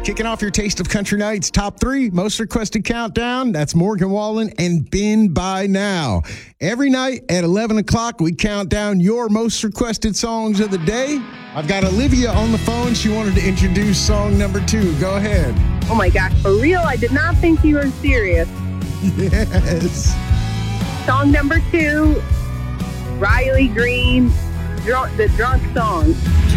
Kicking off your Taste of Country Nights top 3 most requested countdown. That's Morgan Wallen and Been By Now. Every night at 11 o'clock, we count down your most requested songs of the day. I've got Olivia on the phone. She wanted to introduce song number 2. Go ahead. Oh my gosh, for real? I did not think you were serious. Yes. Song number 2, Riley Green, The Drunk Song.